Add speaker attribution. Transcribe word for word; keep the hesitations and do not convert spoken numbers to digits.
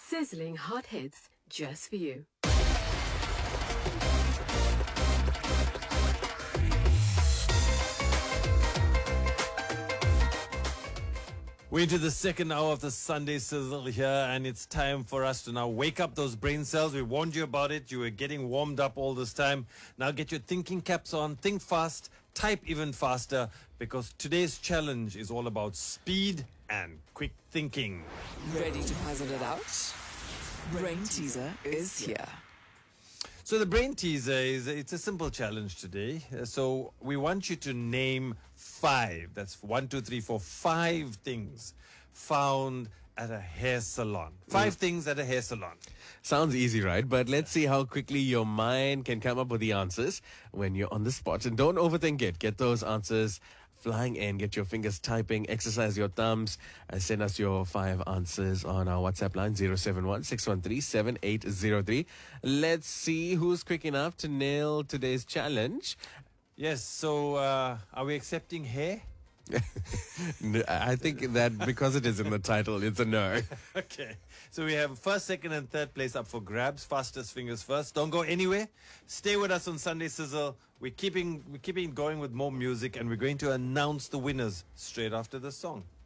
Speaker 1: Sizzling hot hits just for you.
Speaker 2: We're into the second hour of the Sunday Sizzle here, and it's time for us to now wake up those brain cells. We warned you about it. You were getting warmed up all this time. Now get your thinking caps on, think fast, type even faster, because today's challenge is all about speed and quick thinking.
Speaker 3: Ready to puzzle it out? Brain Teaser is here.
Speaker 2: So the brain teaser is, it's a simple challenge today. Uh, So we want you to name five, that's one, two, three, four, five things found at a hair salon. Five mm. things at a hair salon.
Speaker 4: Sounds easy, right? But let's see how quickly your mind can come up with the answers when you're on the spot. And don't overthink it. Get those answers flying in. Get your fingers typing. Exercise your thumbs. And send us your five answers on our WhatsApp line zero seven one, six one three, seven eight zero three. Let's see who's quick enough to nail today's challenge.
Speaker 2: Yes, so uh, are we accepting hair?
Speaker 4: I think that because it is in the title, it's a no.
Speaker 2: Okay. So we have first, second, and third place up for grabs. Fastest fingers first. Don't go anywhere. Stay with us on Sunday Sizzle. We're keeping we're keeping going with more music, and we're going to announce the winners straight after the song.